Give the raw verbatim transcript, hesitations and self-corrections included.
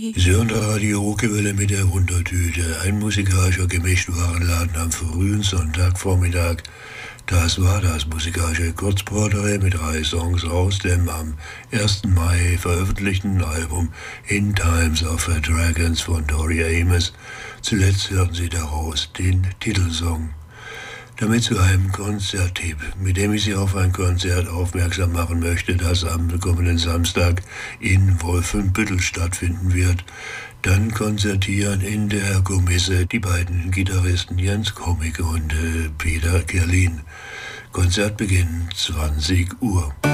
Sie hören der Radio Ruckewelle mit der Wundertüte, ein musikalischer Gemischtwarenladen am frühen Sonntagvormittag. Das war das musikalische Kurzporträt mit drei Songs aus dem am ersten Mai veröffentlichten Album In Times of the Dragons von Tori Amos. Zuletzt hörten Sie daraus den Titelsong. Damit zu einem Konzerttipp, mit dem ich Sie auf ein Konzert aufmerksam machen möchte, das am kommenden Samstag in Wolfenbüttel stattfinden wird. Dann konzertieren in der Kommisse die beiden Gitarristen Jens Komick und äh, Peter Kerlin. Konzertbeginn zwanzig Uhr.